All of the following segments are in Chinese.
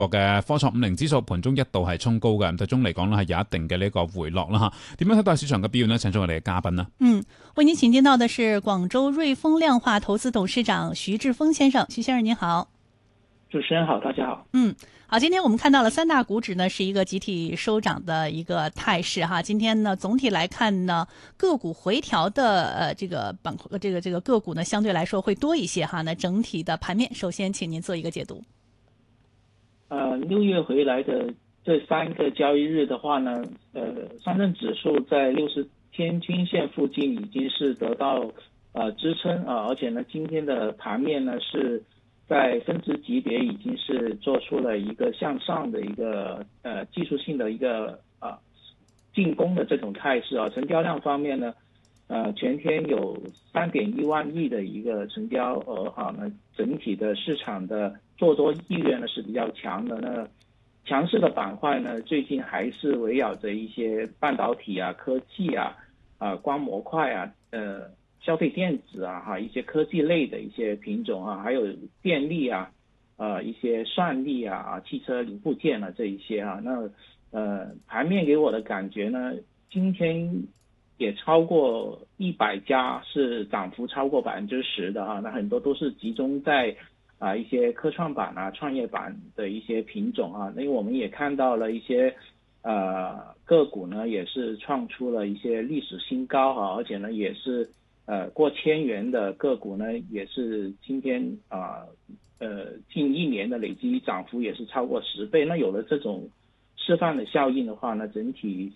個嘅科創50指數盤中一度係衝高嘅，最終嚟講咧係有一定嘅呢個回落啦嚇。點樣睇待市場嘅表現呢？請咗我哋嘅嘉賓啦。 為您請進到的是廣州瑞豐量化投資董事長徐志峰先生。徐先生您好。 主持人好，大家好。 好，今天我们看到了三大股指呢是一个集体收涨的一个态势哈。今天呢总体来看呢，个股回调的这个个股呢相对来说会多一些哈。那整体的盘面，首先请您做一个解读。 6月回来的这3个交易日的话呢，上证指数在60天均线附近已经是得到支撑而且呢今天的盘面呢是在分值级别已经是做出了一个向上的一个技术性的一个进攻的这种态势成交量方面呢全天有3.1万亿的一个成交额那整体的市场的做多意愿呢是比较强的。那强势的板块呢最近还是围绕着一些半导体科技光模块消费电子一些科技类的一些品种还有电力一些算力汽车零部件这一些那盘面给我的感觉呢，今天也超过100家是涨幅超过10%的那很多都是集中在一些科创板创业板的一些品种因为我们也看到了一些个股呢也是创出了一些历史新高而且呢也是过1000元的个股呢也是今天近1年的累计涨幅也是超过10倍。那有了这种示范的效应的话呢，整体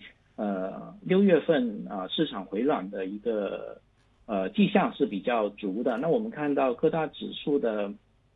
6月份市场回暖的一个迹象是比较足的。那我们看到各大指数的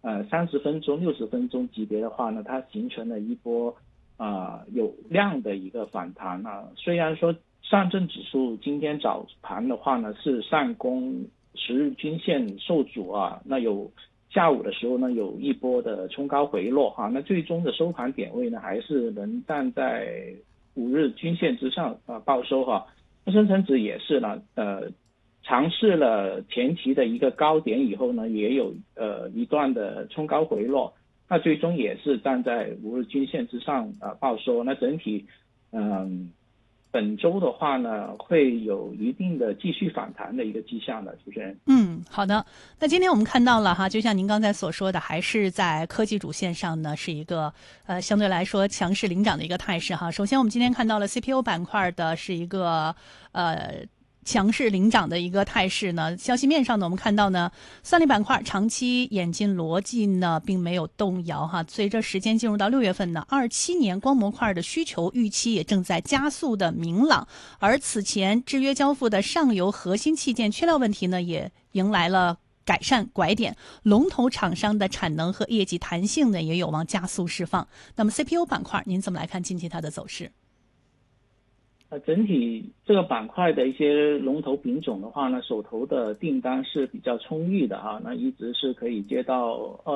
30分钟、60分钟级别的话呢，它形成了一波有量的一个反弹虽然说上证指数今天早盘的话呢是上攻10日均线受阻那有下午的时候呢有一波的冲高回落那最终的收盘点位呢还是能站在5日均线之上报收那深成指也是呢尝试了前期的一个高点以后呢也有一段的冲高回落，那最终也是站在5日均线之上报收。那整体本周的话呢会有一定的继续反弹的一个迹象的。主持人好的。那今天我们看到了就像您刚才所说的，还是在科技主线上呢是一个相对来说强势领涨的一个态势首先我们今天看到了 CPU 板块的是一个强势领涨的一个态势呢。消息面上呢，我们看到呢，算力板块长期演进逻辑呢并没有动摇随着时间进入到6月份呢，27年光模块的需求预期也正在加速的明朗，而此前制约交付的上游核心器件缺料问题呢，也迎来了改善拐点，龙头厂商的产能和业绩弹性呢也有望加速释放。那么 CPU 板块您怎么来看近期它的走势？ 整体这个板块的一些龙头品种的话呢，手头的订单是比较充裕的那一直是可以接到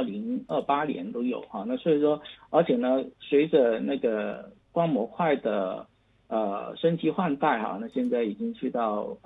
2028年都有那所以说，而且呢，随着那个光模块的升级换代那现在已经去到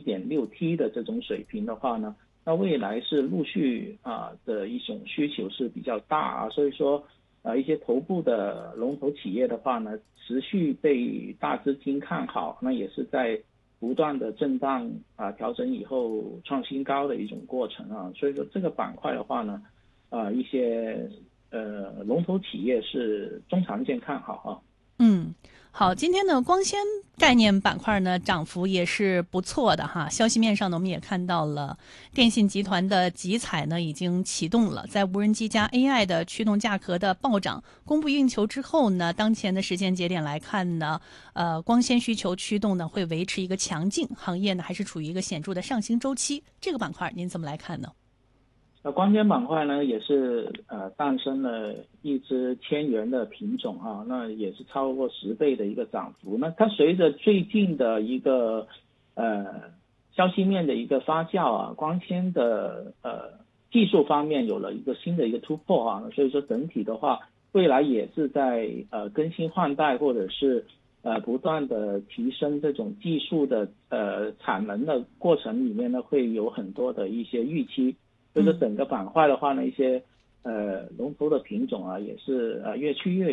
1.6T 的这种水平的话呢，那未来是陆续的一种需求是比较大所以说一些头部的龙头企业的话呢，持续被大资金看好，那也是在不断的震荡调整以后创新高的一种过程所以说这个板块的话呢一些龙头企业是中长线看好好，今天呢，光纤概念板块呢涨幅也是不错的消息面上呢，我们也看到了电信集团的集采呢已经启动了，在无人机加 AI 的驱动价格的暴涨、供不应求之后呢，当前的时间节点来看呢，光纤需求驱动呢会维持一个强劲，行业呢还是处于一个显著的上行周期。这个板块您怎么来看呢？ 光纤板块呢也是诞生了一只1000元的品种那也是超过10倍的一个涨幅。那它随着最近的一个消息面的一个发酵光纤的技术方面有了一个新的一个突破所以说整体的话未来也是在更新换代或者是不断的提升这种技术的产能的过程里面呢，会有很多的一些预期。所以说整个板块的话呢，一些龙头的品种啊，也是越趋越